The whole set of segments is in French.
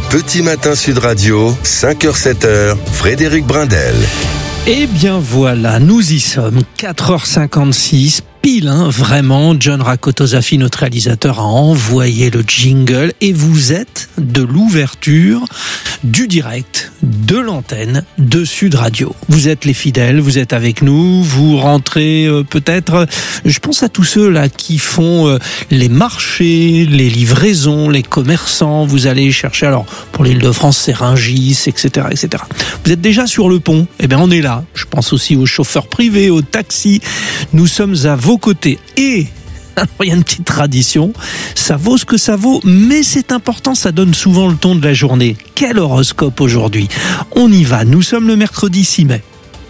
Petit Matin Sud Radio, 5h-7h, Frédéric Brindel. Et bien voilà, nous y sommes, 4h56, pile, vraiment. John Rakotozafi, notre réalisateur, a envoyé le jingle et vous êtes de l'ouverture du direct de l'antenne de Sud Radio. Vous êtes les fidèles, vous êtes avec nous, vous rentrez peut-être, je pense à tous ceux là qui font les marchés, les livraisons, les commerçants, vous allez chercher, alors pour l'Île-de-France c'est Rungis, etc., etc. Vous êtes déjà sur le pont, eh bien on est là. Je pense aussi aux chauffeurs privés, aux taxis. Nous sommes à vos côtés et il y a une petite tradition, ça vaut ce que ça vaut, mais c'est important, ça donne souvent le ton de la journée. Quel horoscope aujourd'hui ? On y va, nous sommes le mercredi 6 mai.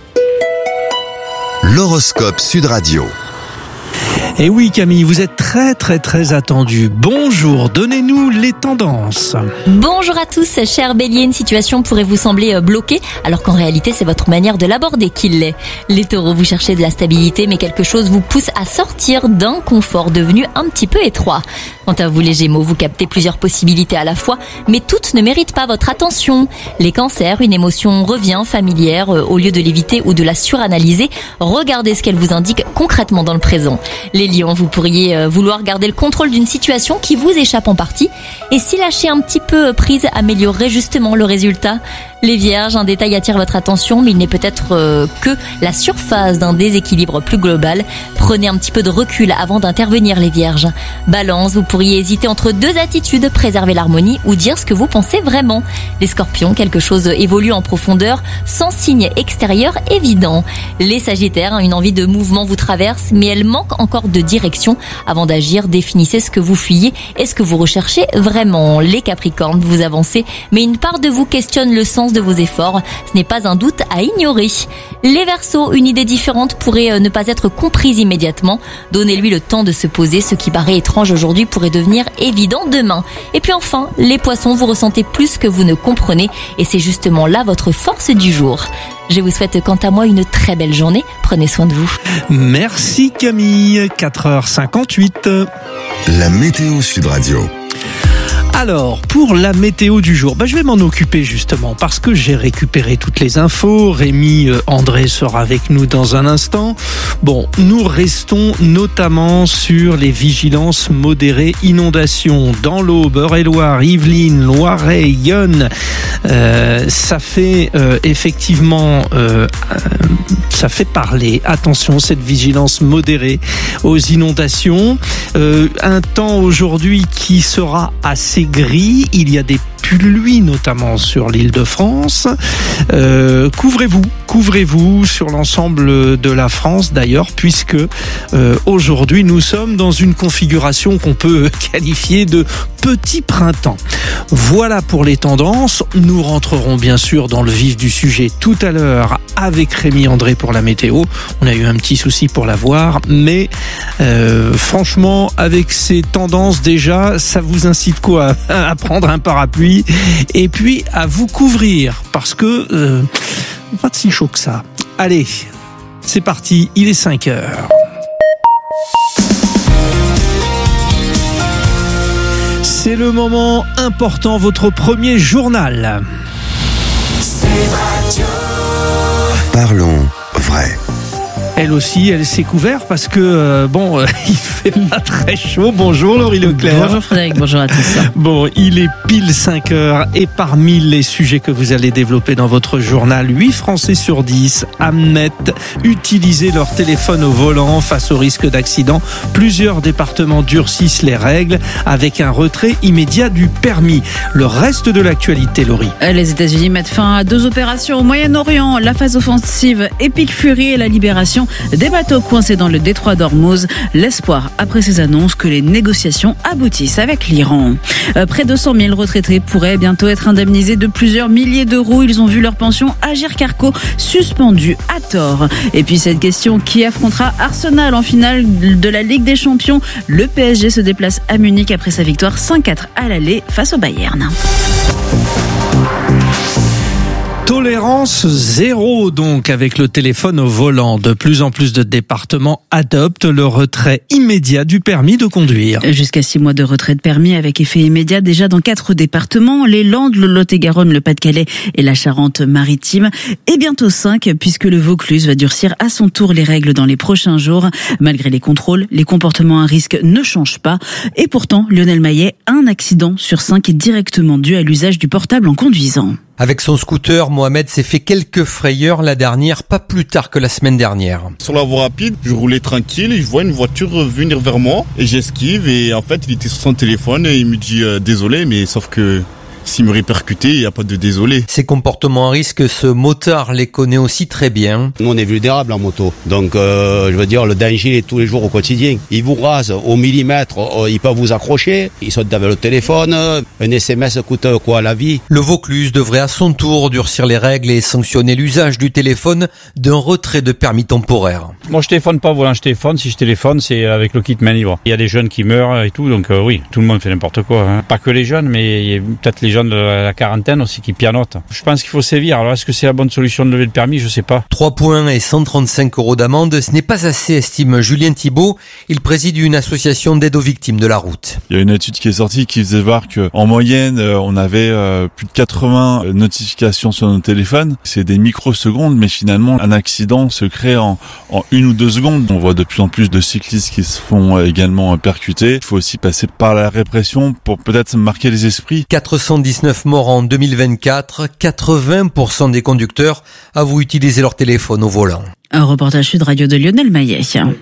L'horoscope Sud Radio. Et oui Camille, vous êtes très attendue. Bonjour, donnez-nous les tendances. Bonjour à tous, chers béliers, une situation pourrait vous sembler bloquée, alors qu'en réalité c'est votre manière de l'aborder qui l'est. Les taureaux, vous cherchez de la stabilité, mais quelque chose vous pousse à sortir d'un confort devenu un petit peu étroit. Quant à vous les gémeaux, vous captez plusieurs possibilités à la fois, mais toutes ne méritent pas votre attention. Les cancers, une émotion revient familière, au lieu de l'éviter ou de la suranalyser, regardez ce qu'elle vous indique concrètement dans le présent. Les lions, vous pourriez vouloir garder le contrôle d'une situation qui vous échappe en partie, et si lâcher un petit peu prise améliorerait justement le résultat. Les vierges, un détail attire votre attention, mais il n'est peut-être que la surface d'un déséquilibre plus global. Prenez un petit peu de recul avant d'intervenir les vierges. Balance, vous pourriez hésiter entre deux attitudes, préserver l'harmonie ou dire ce que vous pensez vraiment. Les scorpions, quelque chose évolue en profondeur sans signe extérieur évident. Les sagittaires, une envie de mouvement vous traverse, mais elle manque encore de direction. Avant d'agir, définissez ce que vous fuyez et ce que vous recherchez vraiment. Les capricornes, vous avancez, mais une part de vous questionne le sens de vos efforts. Ce n'est pas un doute à ignorer. Les Verseaux, une idée différente pourrait ne pas être comprise immédiatement. Donnez-lui le temps de se poser. Ce qui paraît étrange aujourd'hui pourrait devenir évident demain. Et puis enfin, les Poissons, vous ressentez plus que vous ne comprenez et c'est justement là votre force du jour. Je vous souhaite quant à moi une très belle journée. Prenez soin de vous. Merci Camille, 4h58. La météo Sud Radio. Alors, pour la météo du jour, je vais m'en occuper justement parce que j'ai récupéré toutes les infos. Rémi André sera avec nous dans un instant. Bon, nous restons notamment sur les vigilances modérées inondations dans l'Aube, Eure-et-Loir, Yvelines, Loiret, Yonne. Ça fait effectivement, ça fait parler. Attention, cette vigilance modérée aux inondations. Un temps aujourd'hui qui sera assez gris, il y a des pluies notamment sur l'Île-de-France. Couvrez-vous sur l'ensemble de la France d'ailleurs, puisque aujourd'hui nous sommes dans une configuration qu'on peut qualifier de petit printemps. Voilà pour les tendances. Nous rentrerons bien sûr dans le vif du sujet tout à l'heure avec Rémi André pour la météo. On a eu un petit souci pour la voir, mais franchement, avec ces tendances déjà, ça vous incite quoi ? À prendre un parapluie et puis à vous couvrir parce que pas si chaud que ça. Allez, c'est parti, il est 5h. C'est le moment important, votre premier journal. Parlons vrai. Elle aussi, elle s'est couverte parce que, il fait pas très chaud. Bonjour Laurie Leclerc. Bonjour Frédéric, bonjour à tous. Bon, il est pile 5h et parmi les sujets que vous allez développer dans votre journal, 8 Français sur 10 admettent utiliser leur téléphone au volant face au risque d'accident. Plusieurs départements durcissent les règles avec un retrait immédiat du permis. Le reste de l'actualité, Laurie. Les États-Unis mettent fin à 2 opérations au Moyen-Orient, la phase offensive Epic Fury et la libération des bateaux coincés dans le détroit d'Ormuz. L'espoir, après ces annonces, que les négociations aboutissent avec l'Iran. Près de 100 000 retraités pourraient bientôt être indemnisés de plusieurs milliers d'euros. Ils ont vu leur pension Agirc Arrco suspendue à tort. Et puis cette question, qui affrontera Arsenal en finale de la Ligue des Champions ? Le PSG se déplace à Munich après sa victoire 5-4 à l'aller face au Bayern. Tolérance zéro donc avec le téléphone au volant. De plus en plus de départements adoptent le retrait immédiat du permis de conduire. Jusqu'à 6 mois de retrait de permis avec effet immédiat déjà dans 4 départements, les Landes, le Lot-et-Garonne, le Pas-de-Calais et la Charente-Maritime. Et bientôt 5 puisque le Vaucluse va durcir à son tour les règles dans les prochains jours. Malgré les contrôles, les comportements à risque ne changent pas. Et pourtant, Lionel Maillet, un accident sur 5 est directement dû à l'usage du portable en conduisant. Avec son scooter, Mohamed s'est fait quelques frayeurs la dernière, pas plus tard que la semaine dernière. Sur la voie rapide, je roulais tranquille et je vois une voiture venir vers moi et j'esquive et en fait il était sur son téléphone et il me dit désolé, mais sauf que s'il me répercutait, il n'y a pas de désolé. Ces comportements à risque, ce motard les connaît aussi très bien. Nous, on est vulnérables en moto. Donc, je veux dire, le danger est tous les jours au quotidien. Ils vous rasent au millimètre, ils peuvent vous accrocher, ils sautent avec le téléphone, un SMS coûte quoi la vie? Le Vaucluse devrait à son tour durcir les règles et sanctionner l'usage du téléphone d'un retrait de permis temporaire. Moi, je téléphone pas, voilà, je téléphone. Si je téléphone, c'est avec le kit main libre. Il y a des jeunes qui meurent et tout, donc oui, tout le monde fait n'importe quoi. Hein. Pas que les jeunes, mais il y a peut-être les jeunes de la quarantaine aussi qui pianotent. Je pense qu'il faut sévir. Alors est-ce que c'est la bonne solution de lever le permis? Je sais pas. 3 points et 135 € d'amende, ce n'est pas assez, estime Julien Thibault. Il préside une association d'aide aux victimes de la route. Il y a une étude qui est sortie qui faisait voir qu'en moyenne, on avait plus de 80 notifications sur nos téléphones. C'est des microsecondes, mais finalement, un accident se crée en 1 ou 2 secondes. On voit de plus en plus de cyclistes qui se font également percuter. Il faut aussi passer par la répression pour peut-être marquer les esprits. 419 morts en 2024, 80% des conducteurs avouent utiliser leur téléphone au volant. Un reportage Sud Radio de Lionel Maillet.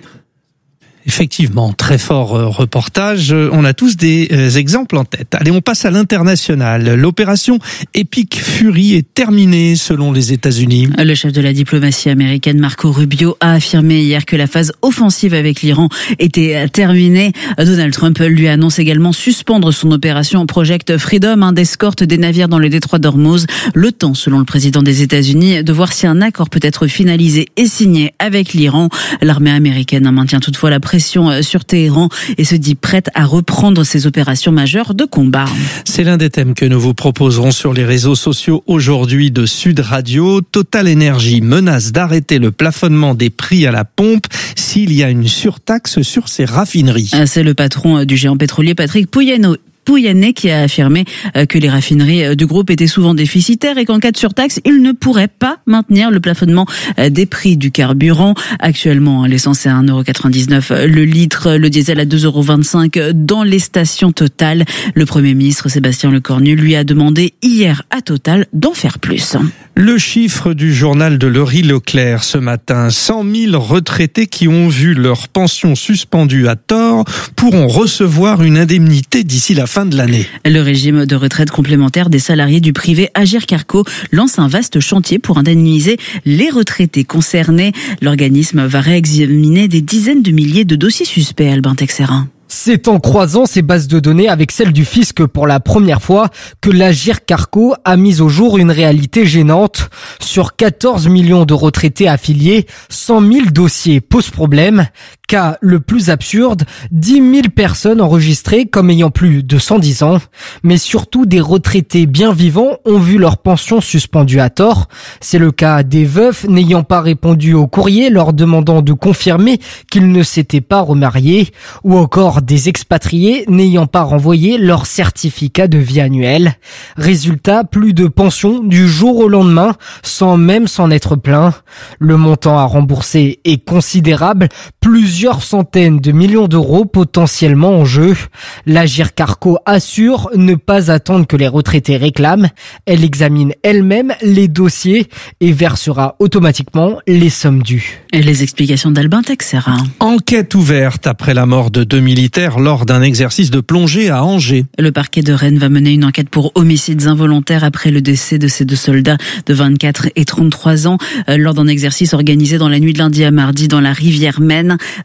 Effectivement, très fort reportage. On a tous des exemples en tête. Allez, on passe à l'international. L'opération Epic Fury est terminée selon les États-Unis. Le chef de la diplomatie américaine, Marco Rubio, a affirmé hier que la phase offensive avec l'Iran était terminée. Donald Trump lui annonce également suspendre son opération Project Freedom, d'escorte des navires dans le détroit d'Ormuz. Le temps, selon le président des États-Unis, de voir si un accord peut être finalisé et signé avec l'Iran. L'armée américaine maintient toutefois la pression sur Téhéran et se dit prête à reprendre ses opérations majeures de combat. C'est l'un des thèmes que nous vous proposerons sur les réseaux sociaux aujourd'hui de Sud Radio. Total Energy menace d'arrêter le plafonnement des prix à la pompe s'il y a une surtaxe sur ses raffineries. C'est le patron du géant pétrolier Patrick Pouyanné qui a affirmé que les raffineries du groupe étaient souvent déficitaires et qu'en cas de surtaxe, il ne pourrait pas maintenir le plafonnement des prix du carburant. Actuellement, l'essence est à 1,99 € le litre, le diesel à 2,25 € dans les stations Total. Le Premier ministre Sébastien Lecornu lui a demandé hier à Total d'en faire plus. Le chiffre du journal de Laurie Leclerc ce matin, 100 000 retraités qui ont vu leur pension suspendue à tort pourront recevoir une indemnité d'ici la fin de l'année. Le régime de retraite complémentaire des salariés du privé Agirc-Arrco lance un vaste chantier pour indemniser les retraités concernés. L'organisme va réexaminer des dizaines de milliers de dossiers suspects, Albin Texerin. C'est en croisant ces bases de données avec celles du fisc pour la première fois que l'Agirc-Arrco a mis au jour une réalité gênante. Sur 14 millions de retraités affiliés, 100 000 dossiers posent problème. Cas le plus absurde, 10 000 personnes enregistrées comme ayant plus de 110 ans. Mais surtout des retraités bien vivants ont vu leur pension suspendue à tort. C'est le cas des veufs n'ayant pas répondu au courrier leur demandant de confirmer qu'ils ne s'étaient pas remariés, ou encore des expatriés n'ayant pas renvoyé leur certificat de vie annuel. Résultat, plus de pension du jour au lendemain, sans même s'en être plaint. Le montant à rembourser est considérable, plusieurs centaines de millions d'euros potentiellement en jeu. L'Agirc-Arrco assure ne pas attendre que les retraités réclament. Elle examine elle-même les dossiers et versera automatiquement les sommes dues. Et les explications d'Albin Texerin. Enquête ouverte après la mort de 2 militaires lors d'un exercice de plongée à Angers. Le parquet de Rennes va mener une enquête pour homicides involontaires après le décès de ces 2 soldats de 24 et 33 ans lors d'un exercice organisé dans la nuit de lundi à mardi dans la rivière Maine.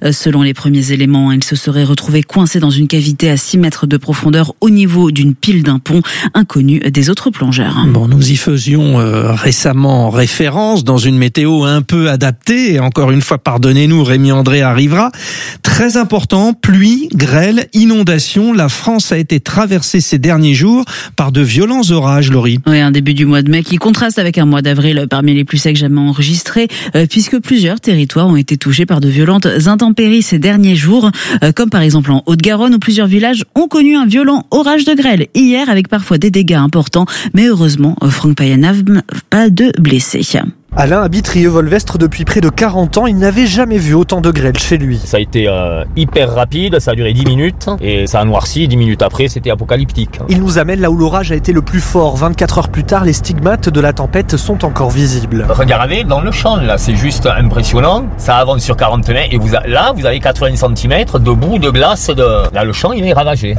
Selon les premiers éléments, il se serait retrouvé coincé dans une cavité à 6 mètres de profondeur au niveau d'une pile d'un pont, inconnu des autres plongeurs. Bon, nous y faisions récemment référence dans une météo un peu adaptée, et encore une fois, pardonnez-nous, Rémi André arrivera. Très important, pluie, grêle, inondation. La France a été traversée ces derniers jours par de violents orages, Laurie. Oui, un début du mois de mai qui contraste avec un mois d'avril parmi les plus secs jamais enregistrés, puisque plusieurs territoires ont été touchés par de violentes intempéries ces derniers jours, comme par exemple en Haute-Garonne où plusieurs villages ont connu un violent orage de grêle hier avec parfois des dégâts importants, mais heureusement, Franck Payanav, pas de blessés. Alain habite Rieux-Volvestre depuis près de 40 ans. Il n'avait jamais vu autant de grêle chez lui. Ça a été hyper rapide, ça a duré 10 minutes et ça a noirci. 10 minutes après, c'était apocalyptique. Il nous amène là où l'orage a été le plus fort. 24 heures plus tard, les stigmates de la tempête sont encore visibles. Regardez dans le champ, là, c'est juste impressionnant. Ça avance sur 40 mètres et vous avez 80 cm de boue de glace. Là, le champ, il est ravagé.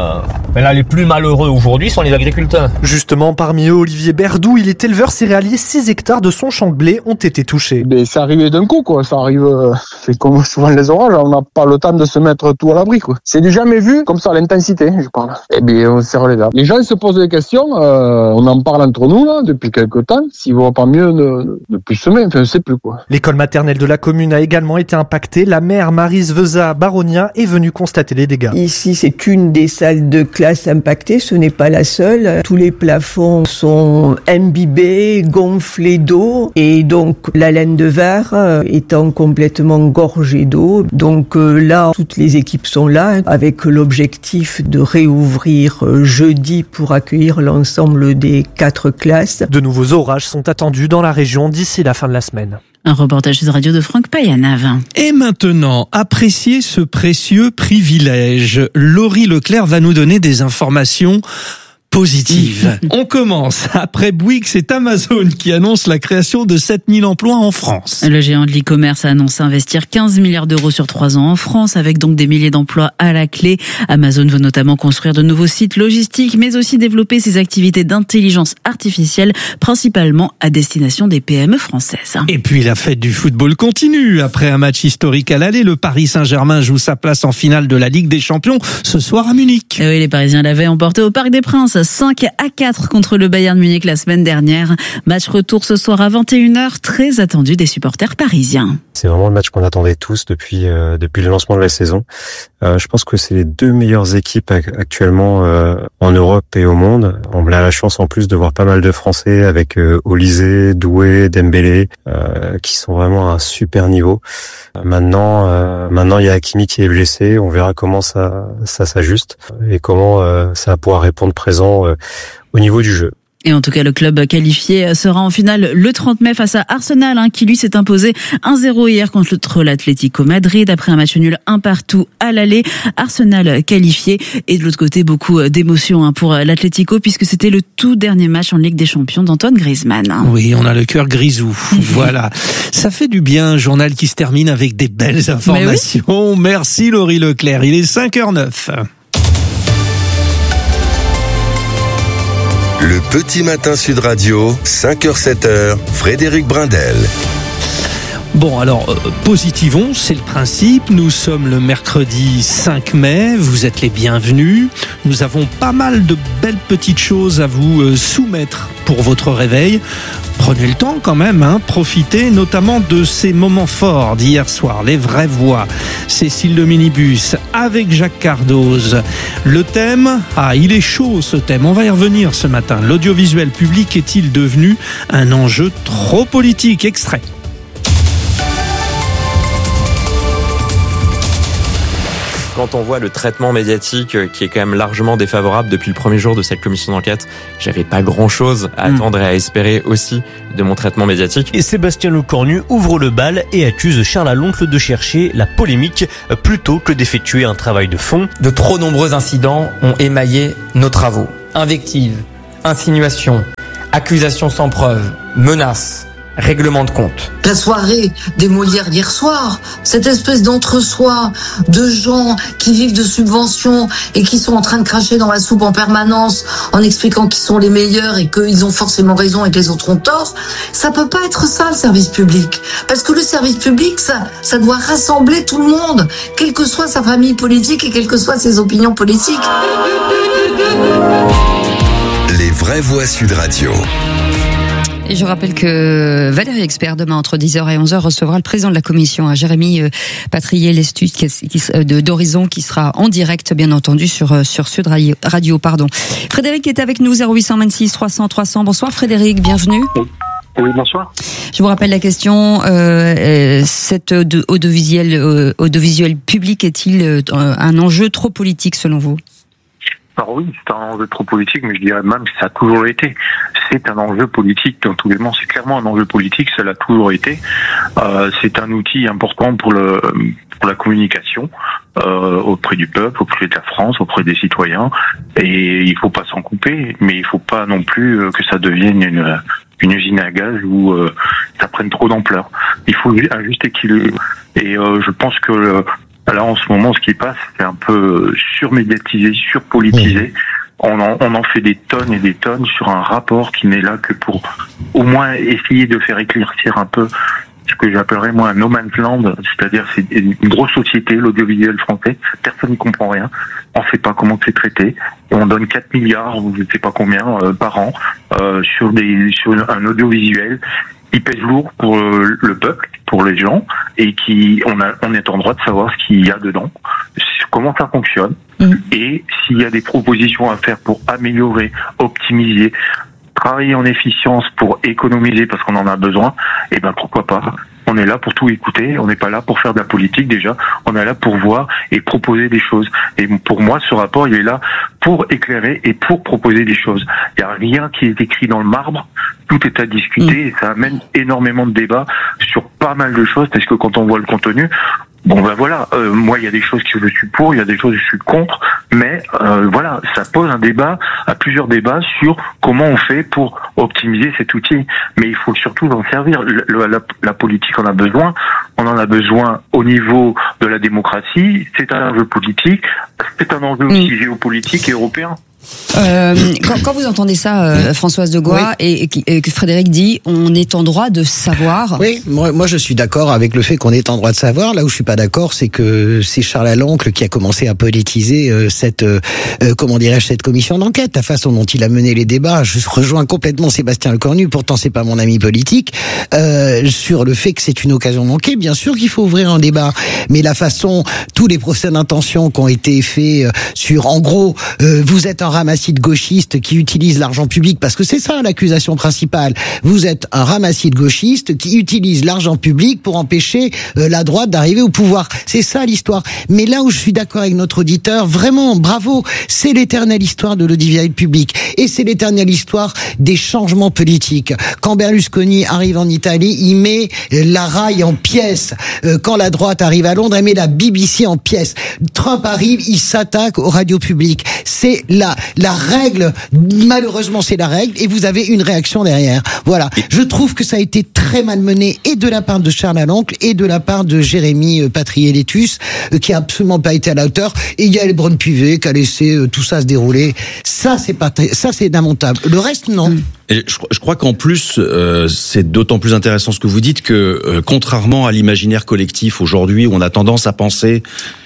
Là, les plus malheureux aujourd'hui sont les agriculteurs. Justement, parmi eux, Olivier Berdou, il est éleveur céréalier. 6 hectares de son champ de blé ont été touchés. Mais ça arrivait d'un coup, quoi. Ça arrive, c'est comme souvent les orages, on n'a pas le temps de se mettre tout à l'abri, quoi. C'est du jamais vu, comme ça, l'intensité, je parle. Eh bien, on serre les dents. Les gens se posent des questions, on en parle entre nous, là, depuis quelques temps. S'il ne vaut pas mieux ne plus semer, enfin, je sais plus, quoi. L'école maternelle de la commune a également été impactée. La maire Maryse Vezat-Baronia est venue constater les dégâts. Ici, c'est une des salles de classe impactées, ce n'est pas la seule. Tous les plafonds sont imbibés, gonflés d'eau. Et donc, la laine de verre étant complètement gorgée d'eau. Donc là, toutes les équipes sont là avec l'objectif de réouvrir jeudi pour accueillir l'ensemble des 4 classes. De nouveaux orages sont attendus dans la région d'ici la fin de la semaine. Un reportage de radio de Franck Payanav. Et maintenant, appréciez ce précieux privilège. Laurie Leclerc va nous donner des informations positive. On commence. Après Bouygues, c'est Amazon qui annonce la création de 7000 emplois en France. Le géant de l'e-commerce a annoncé investir 15 milliards d'euros sur 3 ans en France, avec donc des milliers d'emplois à la clé. Amazon veut notamment construire de nouveaux sites logistiques, mais aussi développer ses activités d'intelligence artificielle, principalement à destination des PME françaises. Et puis la fête du football continue. Après un match historique à l'aller, le Paris Saint-Germain joue sa place en finale de la Ligue des Champions ce soir à Munich. Et oui, les Parisiens l'avaient emporté au Parc des Princes. 5-4 contre le Bayern Munich la semaine dernière. Match retour ce soir à 21h, très attendu des supporters parisiens. C'est vraiment le match qu'on attendait tous depuis le lancement de la saison. Je pense que c'est les 2 meilleures équipes actuellement en Europe et au monde. On a la chance en plus de voir pas mal de Français avec Olysée, Doué, Dembélé, qui sont vraiment à un super niveau. Maintenant, il y a Hakimi qui est blessé. On verra comment ça s'ajuste et comment ça va pouvoir répondre présent au niveau du jeu. Et en tout cas, le club qualifié sera en finale le 30 mai face à Arsenal, qui lui s'est imposé 1-0 hier contre l'Atlético Madrid après un match nul 1-1 à l'aller. Arsenal qualifié et de l'autre côté, beaucoup d'émotions pour l'Atlético puisque c'était le tout dernier match en Ligue des Champions d'Antoine Griezmann. Oui, on a le cœur grisou. Voilà. Ça fait du bien, un journal qui se termine avec des belles informations. Oui. Merci Laurie Leclerc. Il est 5h09. Le petit matin Sud Radio, 5h-7h, Frédéric Brindel. Bon, alors, positivons, c'est le principe. Nous sommes le mercredi 5 mai. Vous êtes les bienvenus. Nous avons pas mal de belles petites choses à vous soumettre pour votre réveil. Prenez le temps quand même, profitez notamment de ces moments forts d'hier soir, les vraies voix. Cécile de Minibus avec Jacques Cardoz. Le thème, il est chaud ce thème, on va y revenir ce matin. L'audiovisuel public est-il devenu un enjeu trop politique? Extrait. Quand on voit le traitement médiatique qui est quand même largement défavorable depuis le premier jour de cette commission d'enquête, j'avais pas grand-chose à attendre et à espérer aussi de mon traitement médiatique. Et Sébastien Lecornu ouvre le bal et accuse Charles Aloncle de chercher la polémique plutôt que d'effectuer un travail de fond. De trop nombreux incidents ont émaillé nos travaux. Invectives, insinuations, accusations sans preuve, menaces, règlement de compte. La soirée des Molières d'hier soir, cette espèce d'entre-soi de gens qui vivent de subventions et qui sont en train de cracher dans la soupe en permanence en expliquant qu'ils sont les meilleurs et qu'ils ont forcément raison et que les autres ont tort, ça peut pas être ça le service public. Parce que le service public, ça doit rassembler tout le monde, quelle que soit sa famille politique et quelles que soient ses opinions politiques. Les vraies voix Sud Radio. Et je rappelle que Valérie Expert, demain entre 10h et 11h, recevra le président de la commission, Jérémy Patrier-Lestus d'Horizon, qui sera en direct, bien entendu, sur Sud Radio. Frédéric est avec nous, 0826 300 300. Bonsoir Frédéric, bienvenue. Oui, bonsoir. Je vous rappelle la question, cet audiovisuel public est-il un enjeu trop politique selon vous ? Alors oui, c'est un enjeu trop politique, mais je dirais même que ça a toujours été. C'est un enjeu politique dans tous les moments. C'est clairement un enjeu politique, ça l'a toujours été. C'est un outil important pour la communication auprès du peuple, auprès de la France, auprès des citoyens. Et il faut pas s'en couper, mais il faut pas non plus que ça devienne une usine à gaz où ça prenne trop d'ampleur. Il faut un juste équilibre. Et je pense que là, en ce moment, ce qui passe, c'est un peu surmédiatisé, surpolitisé. On en fait des tonnes et des tonnes sur un rapport qui n'est là que pour au moins essayer de faire éclaircir un peu ce que j'appellerais moi un no man's land, c'est-à-dire c'est une grosse société, l'audiovisuel français, personne ne comprend rien, on ne sait pas comment c'est traité, et on donne 4 milliards ou je ne sais pas combien par an sur un audiovisuel qui pèse lourd pour le peuple, pour les gens, et on est en droit de savoir ce qu'il y a dedans, comment ça fonctionne, et s'il y a des propositions à faire pour améliorer, optimiser, travailler en efficience pour économiser parce qu'on en a besoin, et ben pourquoi pas. On est là pour tout écouter, on n'est pas là pour faire de la politique déjà, on est là pour voir et proposer des choses. Et pour moi, ce rapport, il est là pour éclairer et pour proposer des choses. Il n'y a rien qui est écrit dans le marbre, tout est à discuter et ça amène énormément de débats sur pas mal de choses parce que quand on voit le contenu, bon ben voilà, moi il y a des choses que je suis pour, il y a des choses que je suis contre, mais voilà, ça pose plusieurs débats sur comment on fait pour optimiser cet outil. Mais il faut surtout en servir. La politique en a besoin, on en a besoin au niveau de la démocratie, c'est un enjeu politique, c'est un enjeu aussi géopolitique et européen. Quand vous entendez ça, Françoise de Gois, et que Frédéric dit, on est en droit de savoir. Oui, moi je suis d'accord avec le fait qu'on est en droit de savoir. Là où je suis pas d'accord, c'est que c'est Charles Aloncle qui a commencé à politiser cette commission d'enquête, la façon dont il a mené les débats. Je rejoins complètement Sébastien Lecornu, pourtant c'est pas mon ami politique, sur le fait que c'est une occasion manquée. Bien sûr qu'il faut ouvrir un débat, mais la façon, tous les procès d'intention qui ont été faits sur, en gros, vous êtes un ramassis de gauchistes qui utilisent l'argent public, parce que c'est ça l'accusation principale. Vous êtes un ramassis de gauchistes qui utilise l'argent public pour empêcher la droite d'arriver au pouvoir. C'est ça l'histoire. Mais là où je suis d'accord avec notre auditeur, vraiment, bravo, c'est l'éternelle histoire de l'audiovisuel public. Et c'est l'éternelle histoire des changements politiques. Quand Berlusconi arrive en Italie, il met la RAI en pièces. Quand la droite arrive à Londres, elle met la BBC en pièces. Trump arrive, il s'attaque aux radios publiques. C'est la règle, malheureusement c'est la règle, et vous avez une réaction derrière. Voilà. Je trouve que ça a été très mal mené, et de la part de Charles Aloncle, et de la part de Jérémy Patrier-Lestus, qui a absolument pas été à la hauteur, et Yael Braun-Pivet qui a laissé tout ça se dérouler. Ça c'est lamentable. Le reste, non. Et je crois qu'en plus, c'est d'autant plus intéressant ce que vous dites que, contrairement à l'imaginaire collectif aujourd'hui, où on a tendance à penser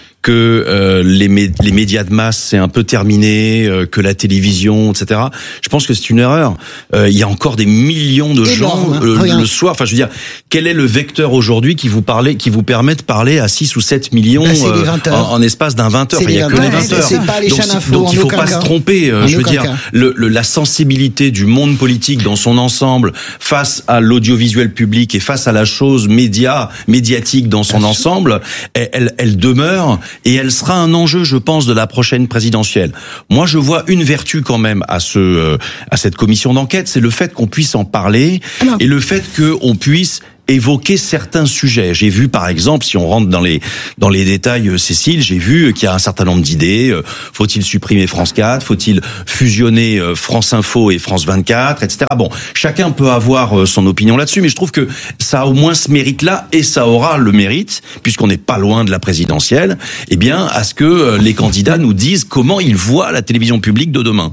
que les médias de masse c'est un peu terminé, que la télévision, etc. Je pense que c'est une erreur. Il y a encore des millions de gens le soir. Enfin, je veux dire, quel est le vecteur aujourd'hui qui vous permet de parler à 6 ou 7 millions en espace d'un 20 heures. Il y a que les 20 heures. Donc il faut pas se tromper. Je veux dire, la sensibilité du monde politique dans son ensemble face à l'audiovisuel public et face à la chose médiatique dans son ensemble, elle demeure. Et elle sera un enjeu, je pense, de la prochaine présidentielle. Moi, je vois une vertu quand même à cette commission d'enquête, c'est le fait qu'on puisse en parler et le fait qu'on puisse évoquer certains sujets. J'ai vu, par exemple, si on rentre dans les détails, Cécile, j'ai vu qu'il y a un certain nombre d'idées. Faut-il supprimer France 4 ? Faut-il fusionner France Info et France 24, etc. Bon, chacun peut avoir son opinion là-dessus, mais je trouve que ça a au moins ce mérite-là, et ça aura le mérite, puisqu'on n'est pas loin de la présidentielle, eh bien, à ce que les candidats nous disent comment ils voient la télévision publique de demain.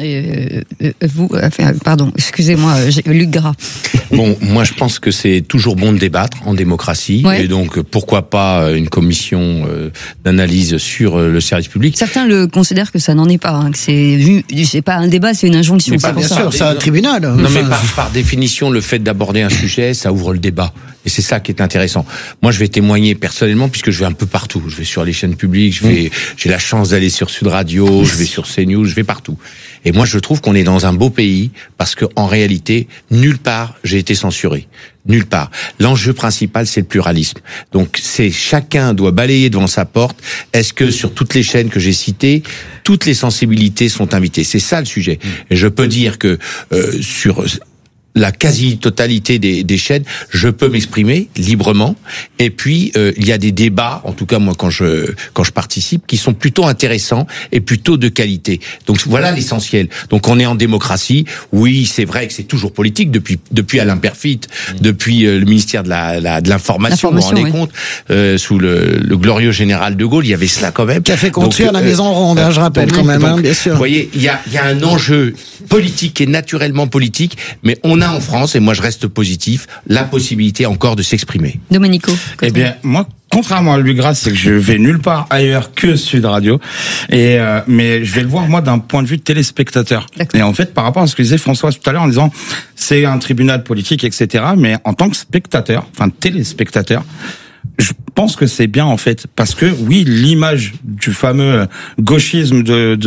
Pardon, excusez-moi, Luc Gras. Bon, moi je pense que c'est toujours bon de débattre en démocratie, et donc pourquoi pas une commission d'analyse sur le service public. Certains le considèrent que ça n'en est pas, hein, que c'est pas un débat, c'est une injonction. Bien sûr, c'est un tribunal. Non, mais par définition, le fait d'aborder un sujet, ça ouvre le débat. Et c'est ça qui est intéressant. Moi, je vais témoigner personnellement, puisque je vais un peu partout. Je vais sur les chaînes publiques, j'ai la chance d'aller sur Sud Radio, je vais sur CNews, je vais partout. Et moi, je trouve qu'on est dans un beau pays, parce que en réalité, nulle part j'ai été censuré. Nulle part. L'enjeu principal, c'est le pluralisme. Donc, chacun doit balayer devant sa porte. Est-ce que sur toutes les chaînes que j'ai citées, toutes les sensibilités sont invitées? C'est ça le sujet. Et je peux dire que sur la quasi-totalité des chaînes, je peux m'exprimer librement. Et puis, il y a des débats, en tout cas moi quand je participe, qui sont plutôt intéressants et plutôt de qualité. Donc voilà l'essentiel. Donc on est en démocratie. Oui, c'est vrai que c'est toujours politique depuis Alain Perfit, depuis le ministère de l'information. Vous vous rendez compte, sous le glorieux général de Gaulle, il y avait cela quand même. Qui a fait construire la maison ronde, je rappelle quand même, donc, bien sûr. Vous voyez, il y a un enjeu politique et naturellement politique, mais on a en France, et moi je reste positif, la possibilité encore de s'exprimer. Domenico. Eh bien, moi, contrairement à Luc Gras, c'est que je vais nulle part ailleurs que Sud Radio, mais je vais le voir moi d'un point de vue de téléspectateur. Et en fait, par rapport à ce que disait François tout à l'heure en disant c'est un tribunal politique, etc. Mais en tant que spectateur, enfin téléspectateur, je pense que c'est bien en fait, parce que oui, l'image du fameux gauchisme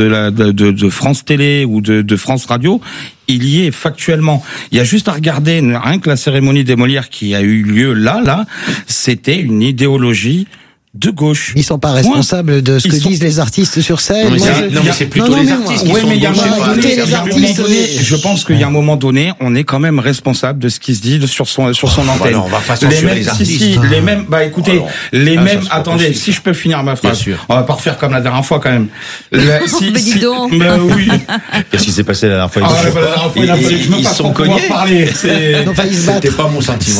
de France Télé ou de France Radio, il y est factuellement. Il y a juste à regarder rien que la cérémonie des Molières qui a eu lieu là, c'était une idéologie de gauche. Ils sont pas responsables de ce que disent les artistes sur scène. Non, mais c'est plutôt les artistes qui sont gauchos. Je pense qu'il y a un moment donné, on est quand même responsable de ce qui se dit sur son antenne. On va pas censurer les artistes. Les mêmes, écoutez, attendez, si je peux finir ma phrase. On va pas refaire comme la dernière fois quand même. Dis donc. Mais oui. Qu'est-ce qui s'est passé la dernière fois? Ils sont cognés. C'était pas mon sentiment.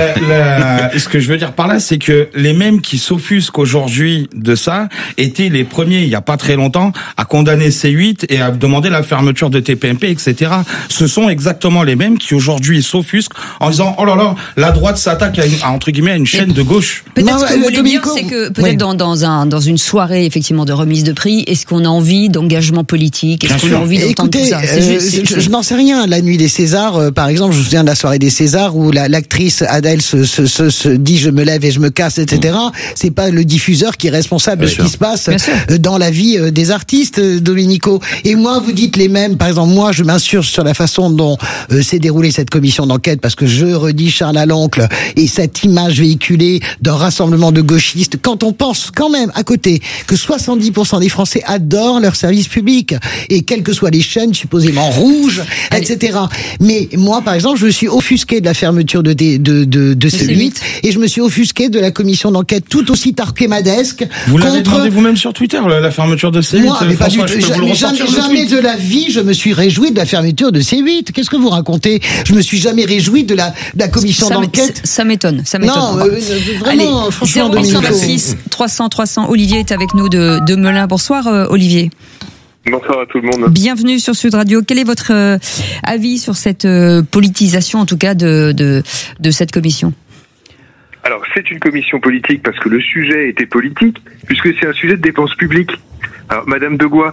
Ce que je veux dire par là, c'est que les mêmes qui s'offusquent qu'aujourd'hui de ça étaient les premiers il y a pas très longtemps à condamner C8 et à demander la fermeture de TPMP, etc. Ce sont exactement les mêmes qui aujourd'hui s'offusquent en disant oh là là, la droite s'attaque à entre guillemets à une chaîne de gauche. Peut-être ce que vous voulez dire, c'est que peut-être dans une soirée effectivement de remise de prix, est-ce qu'on a envie d'engagement politique? Est-ce qu'on a envie d'entendre tout ça? Je n'en sais rien. La nuit des Césars, par exemple, je me souviens de la soirée des Césars où l'actrice Adèle se dit je me lève et je me casse, etc. C'est pas le diffuseur qui est responsable de ce qui se passe dans la vie des artistes, Domenico. Et moi, vous dites les mêmes. Par exemple, moi, je m'insurge sur la façon dont s'est déroulée cette commission d'enquête, parce que je redis Charles Laloncle et cette image véhiculée d'un rassemblement de gauchistes, quand on pense quand même à côté que 70% des Français adorent leur service public, et quelles que soient les chaînes supposément rouges, etc. Mais moi, par exemple, je me suis offusqué de la fermeture de C8, et je me suis offusqué de la commission d'enquête tout aussi tarquémadesque. Vous l'avez demandé vous-même sur Twitter, la fermeture de C8. Moi, mais pas du tout. Jamais de la vie, je me suis réjoui de la fermeture de C8. Qu'est-ce que vous racontez? Je me suis jamais réjoui de la commission d'enquête. Ça m'étonne. Non, vraiment, allez, franchement, 0826 300. Olivier est avec nous de Melun. Bonsoir, Olivier. Bonsoir à tout le monde. Bienvenue sur Sud Radio. Quel est votre avis sur cette politisation, en tout cas, de cette commission? Alors, c'est une commission politique parce que le sujet était politique, puisque c'est un sujet de dépenses publiques. Alors, Madame Degois,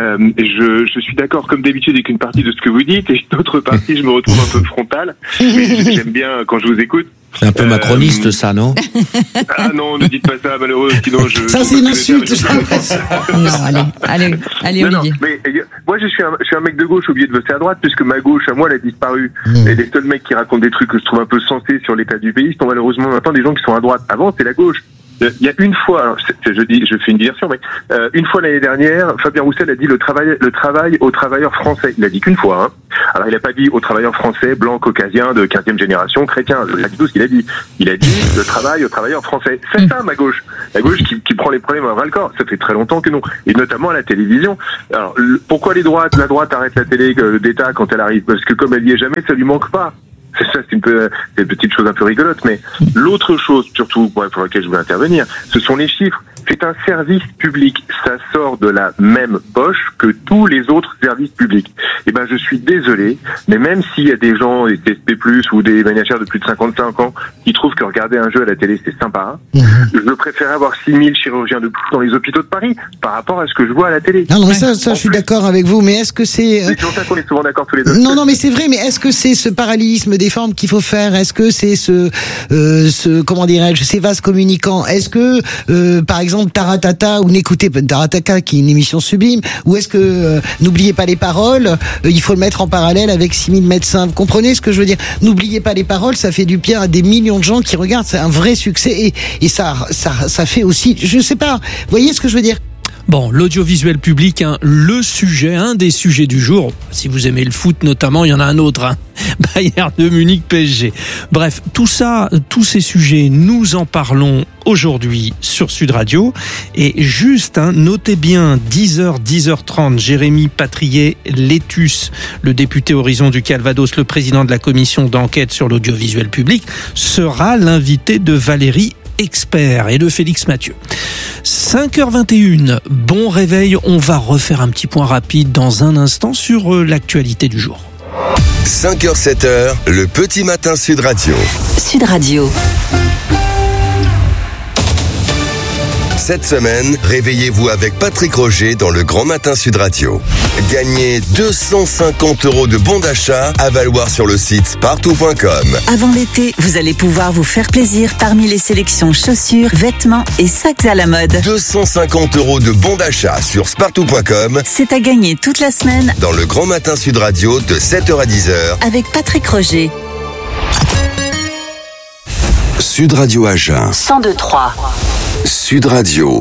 je suis d'accord comme d'habitude avec une partie de ce que vous dites, et une autre partie, je me retrouve un peu frontal. Mais j'aime bien quand je vous écoute. C'est un peu macroniste, ça, non? Ah non, ne dites pas ça, malheureux, sinon je... Ça, c'est une insulte. Non, allez, Olivier. Non, mais moi, je suis un mec de gauche au milieu de voter à droite, puisque ma gauche, à moi, elle a disparu. Et les seuls mecs qui racontent des trucs que je trouve un peu sensés sur l'état du pays sont malheureusement maintenant des gens qui sont à droite. Avant, c'est la gauche. Il y a une fois, je fais une diversion, mais une fois l'année dernière, Fabien Roussel a dit le travail aux travailleurs français. Il a dit qu'une fois. Alors il n'a pas dit aux travailleurs français, blancs, caucasiens, de 15e génération, chrétiens. C'est pas du tout ce qu'il a dit. Il a dit le travail aux travailleurs français. C'est ça ma gauche. La gauche qui prend les problèmes à bras-le-corps. Ça fait très longtemps que non. Et notamment à la télévision. Alors pourquoi la droite arrête la télé d'État quand elle arrive? Parce que comme elle y est jamais, ça lui manque pas. C'est une petite chose un peu rigolote, mais l'autre chose, surtout pour laquelle je voulais intervenir, ce sont les chiffres. C'est un service public. Ça sort de la même poche que tous les autres services publics. Eh ben, je suis désolé, mais même s'il y a des gens, des TSP+, ou des ménagères de plus de 55 ans, qui trouvent que regarder un jeu à la télé, c'est sympa, je préfère avoir 6000 chirurgiens de plus dans les hôpitaux de Paris, par rapport à ce que je vois à la télé. Non, mais ça, je suis d'accord avec vous, mais est-ce que c'est... C'est pour ça qu'on est souvent d'accord tous les deux. Non, mais c'est vrai, mais est-ce que c'est ce parallélisme des formes qu'il faut faire? Est-ce que c'est comment dirais-je, ces vases communicants? Est-ce que, par exemple, Taratata, ou n'écoutez pas Taratata, qui est une émission sublime, ou est-ce que, n'oubliez pas les paroles, il faut le mettre en parallèle avec 6000 médecins? Vous comprenez ce que je veux dire? N'oubliez pas les paroles, ça fait du bien à des millions de gens qui regardent, c'est un vrai succès, et ça fait aussi, je sais pas, vous voyez ce que je veux dire? Bon, l'audiovisuel public, le sujet, un des sujets du jour. Si vous aimez le foot notamment, il y en a un autre, Bayern de Munich, PSG. Bref, tout ça, tous ces sujets, nous en parlons aujourd'hui sur Sud Radio. Et juste, notez bien, 10h, 10h30, Jérémy Patrier-Létus, le député Horizon du Calvados, le président de la commission d'enquête sur l'audiovisuel public, sera l'invité de Valérie Expert et de Félix Mathieu. 5h21, bon réveil, on va refaire un petit point rapide dans un instant sur l'actualité du jour. 5h, 7h, le petit matin Sud Radio. Sud Radio. Cette semaine, réveillez-vous avec Patrick Roger dans le Grand Matin Sud Radio. Gagnez 250 € de bons d'achat à valoir sur le site spartou.com. Avant l'été, vous allez pouvoir vous faire plaisir parmi les sélections chaussures, vêtements et sacs à la mode. 250 € de bons d'achat sur spartou.com. C'est à gagner toute la semaine dans le Grand Matin Sud Radio de 7h à 10h avec Patrick Roger. Sud Radio Agen 102.3. Sud Radio.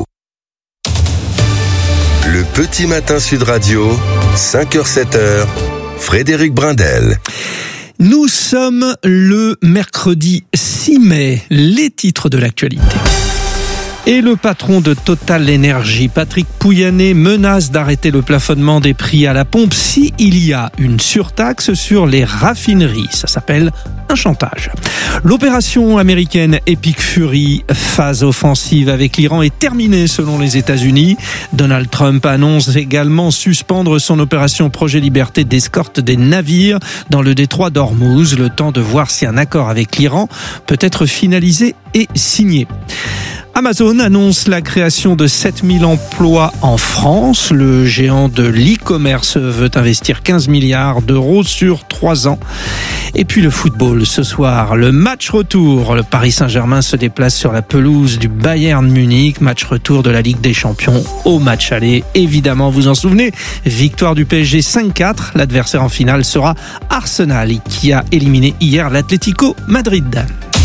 Le petit matin Sud Radio, 5h, 7h, Frédéric Brindel. Nous sommes le mercredi 6 mai, les titres de l'actualité. Et le patron de Total Energy, Patrick Pouyanné, menace d'arrêter le plafonnement des prix à la pompe s'il y a une surtaxe sur les raffineries. Ça s'appelle un chantage. L'opération américaine Epic Fury, phase offensive avec l'Iran, est terminée selon les États-Unis. Donald Trump annonce également suspendre son opération Projet Liberté d'escorte des navires dans le détroit d'Ormuz, le temps de voir si un accord avec l'Iran peut être finalisé et signé. Amazon annonce la création de 7000 emplois en France. Le géant de l'e-commerce veut investir 15 milliards d'euros sur 3 ans. Et puis le football, ce soir, le match retour. Le Paris Saint-Germain se déplace sur la pelouse du Bayern Munich. Match retour de la Ligue des Champions au match aller. Évidemment, vous en souvenez, victoire du PSG 5-4. L'adversaire en finale sera Arsenal, qui a éliminé hier l'Atlético Madrid.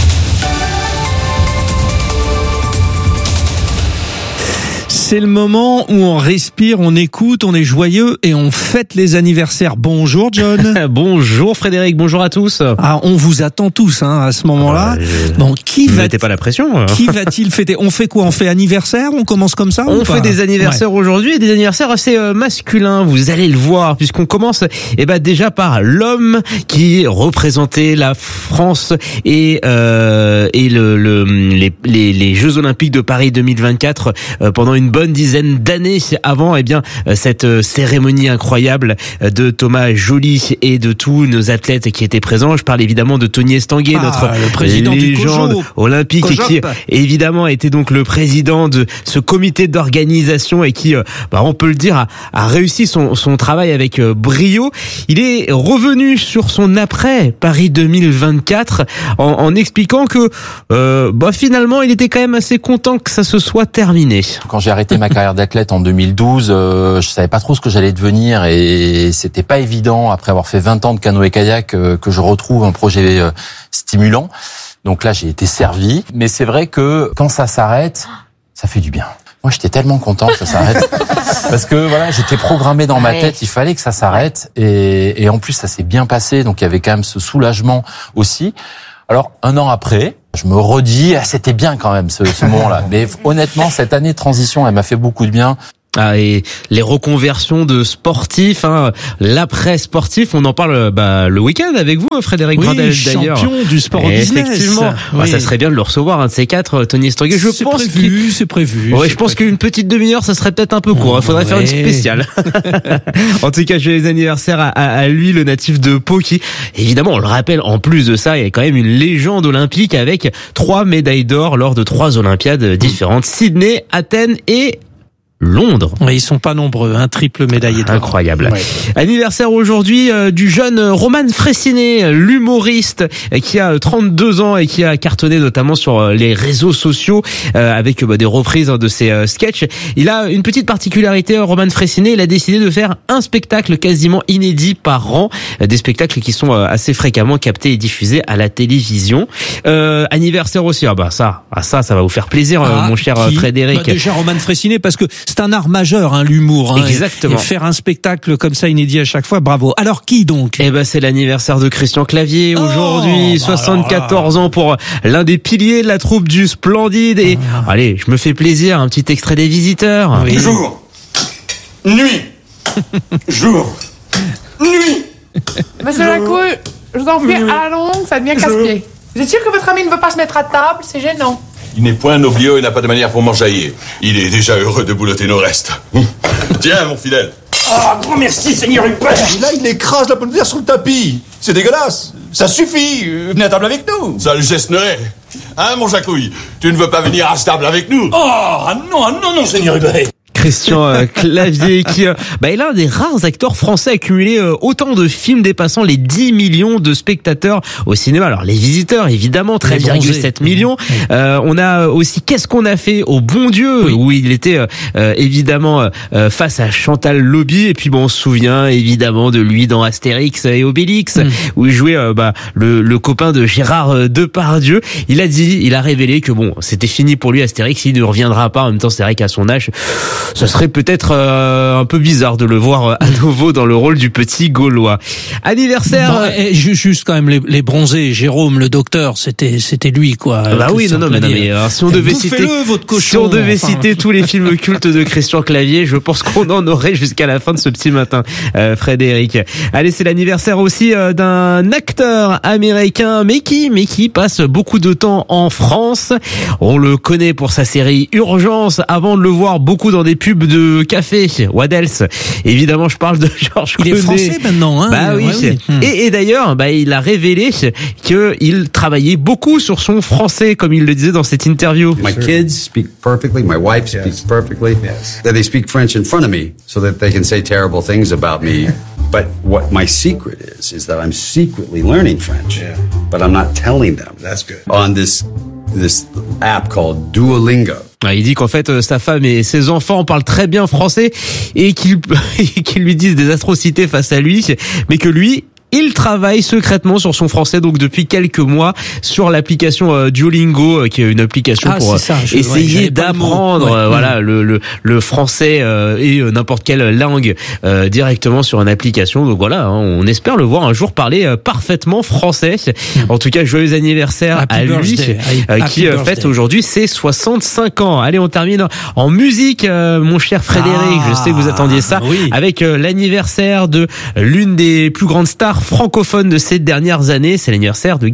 C'est le moment où on respire, on écoute, on est joyeux et on fête les anniversaires. Bonjour John. Bonjour Frédéric, bonjour à tous. Ah, on vous attend tous à ce moment-là. Bon, ne mettez pas la pression. Qui va-t-il fêter? On fait quoi? On fait anniversaire? On commence comme ça? On fait des anniversaires aujourd'hui et des anniversaires assez masculins. Vous allez le voir puisqu'on commence déjà par l'homme qui représentait la France et les Jeux Olympiques de Paris 2024 pendant une bonne dizaine d'années avant cette cérémonie incroyable de Thomas Joly et de tous nos athlètes qui étaient présents. Je parle évidemment de Tony Estanguet, notre légende olympique et qui évidemment était donc le président de ce comité d'organisation et qui, on peut le dire, a réussi son travail avec brio. Il est revenu sur son après Paris 2024 en expliquant que finalement il était quand même assez content que ça se soit terminé. Quand j'ai arrêté ma carrière d'athlète en 2012, je savais pas trop ce que j'allais devenir et c'était pas évident après avoir fait 20 ans de canoë-kayak que je retrouve un projet stimulant. Donc là, j'ai été servi, mais c'est vrai que quand ça s'arrête, ça fait du bien. Moi, j'étais tellement content que ça s'arrête. Parce que voilà, j'étais programmé dans ma tête, il fallait que ça s'arrête et en plus ça s'est bien passé, donc il y avait quand même ce soulagement aussi. Alors, un an après, je me redis, c'était bien quand même ce moment-là. Mais honnêtement, cette année de transition, elle m'a fait beaucoup de bien. Ah, et les reconversions de sportifs, l'après sportif, on en parle le week-end avec vous, Frédéric Brandel, d'ailleurs. Champion du sport business. Effectivement. Oui. Ça serait bien de le recevoir, un de ces quatre, Tony Estanguet. C'est prévu. Ouais, je pense qu'une petite demi-heure, ça serait peut-être un peu court. Il faudrait faire une spéciale. En tout cas, joyeux anniversaire à lui, le natif de Pau, qui, évidemment, on le rappelle, en plus de ça, il y a quand même une légende olympique avec 3 médailles d'or lors de 3 Olympiades différentes. Sydney, Athènes et Londres. Ouais, ils sont pas nombreux, triple médaillé d'or. Incroyable. Ouais. Anniversaire aujourd'hui du jeune Roman Frécinet, l'humoriste qui a 32 ans et qui a cartonné notamment sur les réseaux sociaux avec des reprises de ses sketchs. Il a une petite particularité, Roman Frécinet, il a décidé de faire un spectacle quasiment inédit par an, des spectacles qui sont assez fréquemment captés et diffusés à la télévision. Anniversaire aussi, ça va vous faire plaisir, mon cher Frédéric. Déjà Roman Frécinet, parce que c'est un art majeur, l'humour. Exactement. Et faire un spectacle comme ça inédit à chaque fois, bravo. Alors qui donc ? C'est l'anniversaire de Christian Clavier aujourd'hui, 74 ans pour l'un des piliers de la troupe du Splendide. Et allez, je me fais plaisir, un petit extrait des Visiteurs. Oui. Jour, nuit, jour, nuit. Monsieur Lacouille, je vous en prie, à la longue, ça devient casse-pied. Vous êtes sûr que votre ami ne veut pas se mettre à table ? C'est gênant. Il n'est point noblio et n'a pas de manière pour m'enjailler. Il est déjà heureux de boulotter nos restes. Tiens, mon fidèle. Ah, grand merci, Seigneur Hubert. Là, il écrase la pomme de terre sur le tapis. C'est dégueulasse. Ça suffit. Venez à table avec nous. Ça le gesterait. Mon Jacouille, tu ne veux pas venir à table avec nous? Non, Seigneur Hubert. Christian Clavier qui est l'un des rares acteurs français à cumuler autant de films dépassant les 10 millions de spectateurs au cinéma. Alors Les Visiteurs, évidemment, 13,7 millions. On a aussi Qu'est-ce qu'on a fait au bon Dieu, où il était évidemment face à Chantal Lobby. Et puis on se souvient évidemment de lui dans Astérix et Obélix, où il jouait le copain de Gérard Depardieu. Il a révélé que c'était fini pour lui Astérix, il ne reviendra pas. En même temps, c'est vrai qu'à son âge, ce serait peut-être un peu bizarre de le voir à nouveau dans le rôle du petit Gaulois. Anniversaire. Juste quand même les bronzés. Jérôme, le docteur, c'était lui quoi. Mais si on devait citer tous les films cultes de Christian Clavier, je pense qu'on en aurait jusqu'à la fin de ce petit matin, Frédéric. Allez, c'est l'anniversaire aussi d'un acteur américain, mais qui passe beaucoup de temps en France. On le connaît pour sa série Urgence, avant de le voir beaucoup dans des pubs de café. What else? Évidemment, je parle de Georges Clooney. Il est français maintenant, Oui. Et d'ailleurs, il a révélé qu'il travaillait beaucoup sur son français, comme il le disait dans cette interview. My kids speak perfectly. My wife speaks perfectly. That they speak French in front of me so that they can say terrible things about me. But what my secret is that I'm secretly learning French. But I'm not telling them. That's good. On this app called Duolingo. Il dit qu'en fait sa femme et ses enfants parlent très bien français et qu'ils lui disent des atrocités face à lui, mais que lui, il travaille secrètement sur son français, donc depuis quelques mois, sur l'application Duolingo, qui est une application pour essayer d'apprendre le français et n'importe quelle langue directement sur une application. Donc voilà, on espère le voir un jour parler parfaitement français. En tout cas, joyeux anniversaire à lui, qui fête aujourd'hui ses 65 ans. Allez, on termine en musique, mon cher Frédéric. Je sais que vous attendiez ça, avec l'anniversaire de l'une des plus grandes stars francophones de ces dernières années. C'est l'anniversaire de